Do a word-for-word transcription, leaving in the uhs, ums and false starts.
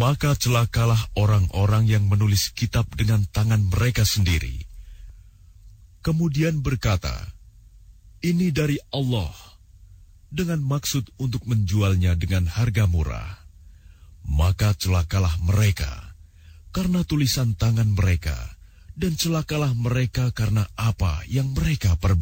Maka celakalah orang-orang yang menulis kitab dengan tangan mereka sendiri. Kemudian berkata, ini dari Allah, dengan maksud untuk menjualnya dengan harga murah. Maka celakalah mereka karena tulisan tangan mereka, dan celakalah mereka karena apa yang mereka perbuat.